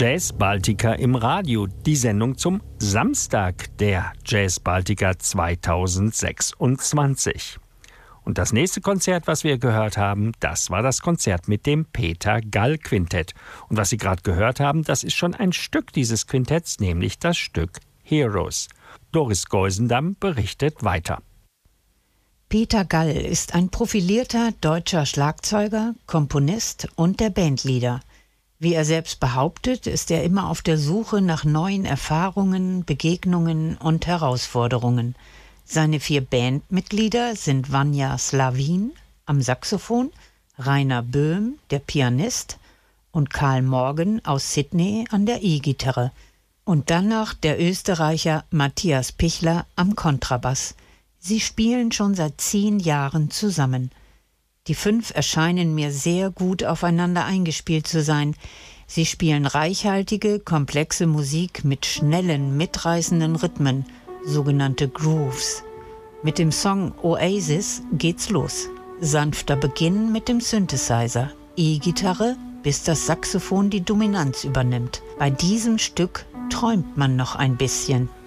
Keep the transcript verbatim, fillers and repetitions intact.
Jazz Baltica im Radio, die Sendung zum Samstag der Jazz Baltica zweitausendsechsundzwanzig. Und das nächste Konzert, was wir gehört haben, das war das Konzert mit dem Peter Gall Quintett. Und was Sie gerade gehört haben, das ist schon ein Stück dieses Quintetts, nämlich das Stück Heroes. Doris Geusendamm berichtet weiter. Peter Gall ist ein profilierter deutscher Schlagzeuger, Komponist und der Bandleader. Wie er selbst behauptet, ist er immer auf der Suche nach neuen Erfahrungen, Begegnungen und Herausforderungen. Seine vier Bandmitglieder sind Vanja Slavin am Saxophon, Rainer Böhm, der Pianist, und Karl Morgan aus Sydney an der E-Gitarre. Und dann noch der Österreicher Matthias Pichler am Kontrabass. Sie spielen schon seit zehn Jahren zusammen. Die fünf erscheinen mir sehr gut aufeinander eingespielt zu sein. Sie spielen reichhaltige, komplexe Musik mit schnellen, mitreißenden Rhythmen, sogenannte Grooves. Mit dem Song Oasis geht's los. Sanfter Beginn mit dem Synthesizer, E-Gitarre, bis das Saxophon die Dominanz übernimmt. Bei diesem Stück träumt man noch ein bisschen.